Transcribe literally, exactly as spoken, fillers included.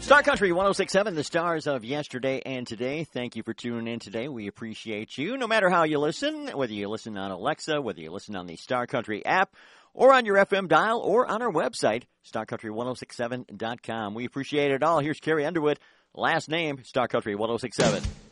Star Country one oh six point seven, the stars of yesterday and today. Thank you for tuning in today. We appreciate you. No matter how you listen, whether you listen on Alexa, whether you listen on the Star Country app, or on your F M dial, or on our website, star country ten sixty-seven dot com. We appreciate it all. Here's Carrie Underwood. Last name, Star Country ten sixty-seven.